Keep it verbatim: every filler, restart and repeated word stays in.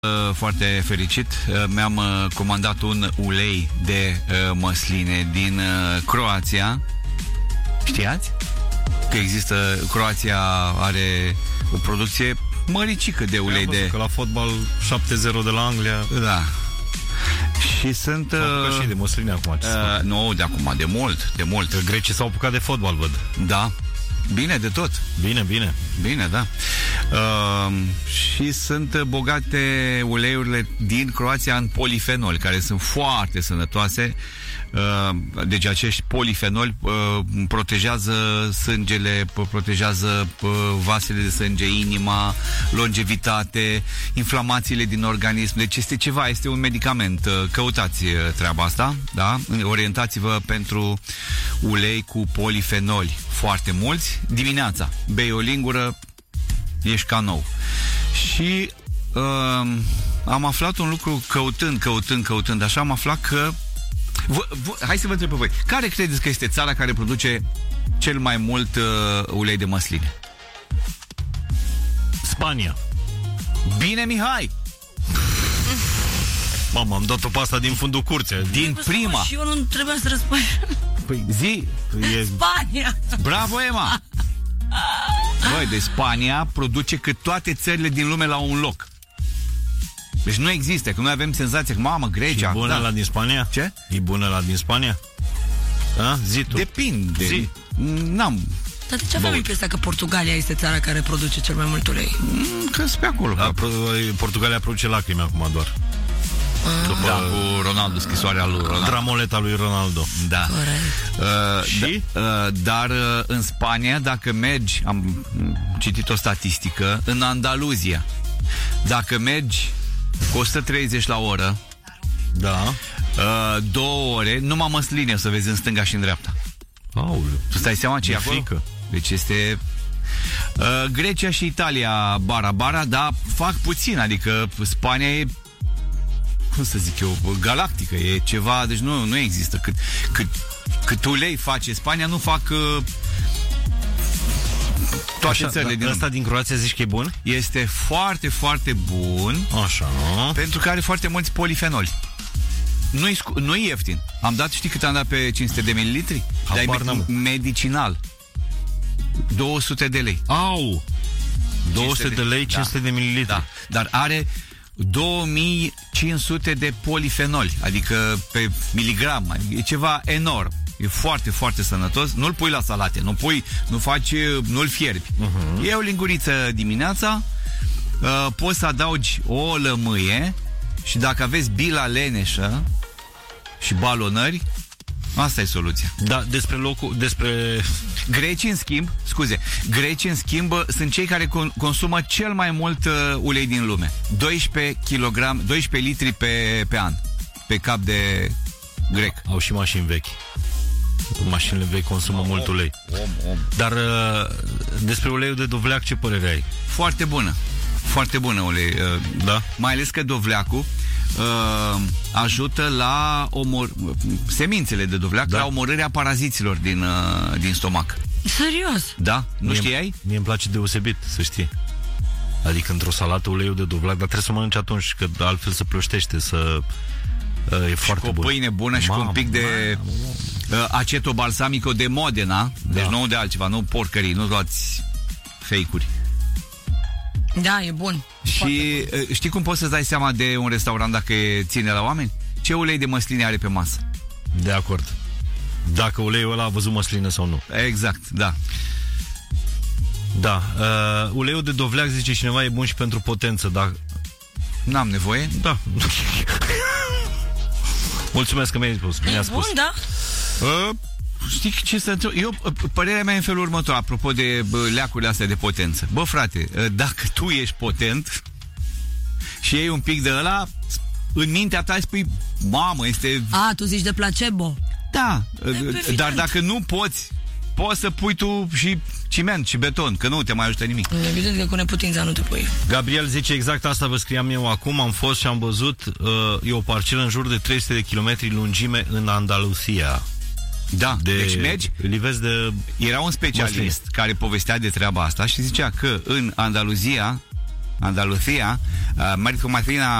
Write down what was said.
Foarte fericit. Mi-am comandat un ulei de măsline din Croația. Știați? Că există, Croația are o producție măricică de ulei de... Că la fotbal șapte zero de la Anglia. Da. Și sunt... S-au și de măsline acum. Uh, nu, de acum, de mult, de mult. Că grecii s-au apucat de fotbal, văd. Da. Bine de tot. Bine, bine. Bine, da. Uh, și sunt bogate uleiurile din Croația în polifenoli, care sunt foarte sănătoase. Uh, deci acești polifenoli uh, protejează sângele, protejează uh, vasele de sânge, inima, longevitate, inflamațiile din organism. Deci este ceva, este un medicament. Uh, căutați treaba asta, da? Orientați-vă pentru ulei cu polifenoli. Foarte mulți. Dimineața bei o lingură, ești ca nou. Și uh, am aflat un lucru căutând, căutând, căutând, așa am aflat că v- v- hai să vă întreb pe voi. Care credeți că este țara care produce cel mai mult uh, ulei de măsline? Spania. Bine, Mihai! Mamă, am dat-o pe asta din fundul curții. Din prima. Și eu nu trebuia să răspund. Păi zi. E... Spania. Bravo, Emma! Băi, de Spania produce cât toate țările din lume la un loc. Deci nu există, că noi avem senzația că, mamă, Grecia... E bună da. la din Spania? Ce? E bună la din Spania? Da? Zi tu. Depinde. Zi. N-am... Dar de ce avem impresia că Portugalia este țara care produce cel mai mult ulei? Că-s pe acolo. Da, Portugalia produce lacrimi acum doar. După da, cu Ronaldo, scrisoarea lui Ronaldo. Dramoleta lui Ronaldo. Da. Uh, și? Da, uh, dar uh, în Spania, dacă mergi, am citit o statistică, în Andaluzia, dacă mergi cu o sută treizeci la oră, da, uh, două ore, numai măsline o să vezi în stânga și în dreapta. Aoleu. Tu stai seama ce e acolo? Frică. Deci este... Uh, Grecia și Italia bara-bara, dar fac puțin, adică Spania e, cum să zic eu, galactică, e ceva, deci nu, nu există. Cât, cât, cât ulei face Spania, nu fac uh, toate așa, țările din ăsta din Croația zici că e bun? Este foarte, foarte bun. Așa. Pentru că are foarte mulți polifenoli. Nu-i, scu- nu-i ieftin. Am dat, știi cât am dat pe cinci sute de mililitri? Dar e medicinal. două sute de lei. Au! două sute de lei, cinci sute de mililitri. Da. Dar are două mii cinci sute de polifenoli, adică pe miligram. E ceva enorm. E foarte, foarte sănătos. Nu-l pui la salate, nu pui, nu faci, nu-l fierbi. Uh-huh. E o linguriță dimineața, uh, poți să adaugi o lămâie și dacă aveți bila leneșă și balonări, asta e soluția. Da, despre locul, despre... Grecii, în schimb, scuze, grecii, în schimb, sunt cei care con- consumă cel mai mult uh, ulei din lume. doisprezece kilograme, doisprezece litri pe, pe an, pe cap de grec. Au și mașini vechi. Mașinile vechi consumă om, mult ulei. Om, om. Dar uh, despre uleiul de dovleac, ce părere ai? Foarte bună. Foarte bună ulei. Uh, da? Mai ales că dovleacul uh, ajută la omor... semințele de dovleac, da, la omorârea paraziților din, uh, din stomac. Serios? Da? Nu mie, știai? Mie îmi place deosebit, să știi. Adică într-o salată uleiul de dovleac, dar trebuie să mănânci atunci, că altfel se plăștește, să... Uh, e și foarte cu o pâine bună mamă, și cu un pic de uh, aceto balsamico de Modena, da, deci nu de altceva, nu porcării, nu luați fake-uri. Da, e bun. E și bun. Știi cum poți să-ți dai seama de un restaurant dacă ține la oameni? Ce ulei de măsline are pe masă? De acord. Dacă uleiul ăla a văzut măsline sau nu. Exact, da. Da. Uh, uleiul de dovleac, zice cineva, e bun și pentru potență, dar... N-am nevoie? Da. Mulțumesc că mi-ai spus. E mi-a spus. Bun, da? Uh, știi ce se întâmplă? Eu, părerea mea e în felul următor, apropo de bă, leacurile astea de potență. Bă, frate, dacă tu ești potent și iei un pic de ăla, în mintea ta spui, mamă, este... A, tu zici de placebo. Da, e, dar dacă nu poți, poți să pui tu și ciment și beton, că nu te mai ajută nimic. Evident că cu neputința nu te pui. Gabriel zice exact asta, vă scriam eu acum, am fost și am văzut, uh, e o parcelă în jur de trei sute de kilometri lungime în Andaluzia. Da, de, deci mergi, li vezi de... Era un specialist măsline care povestea de treaba asta și zicea că în Andaluzia Andalucía. Uh, Marco Martina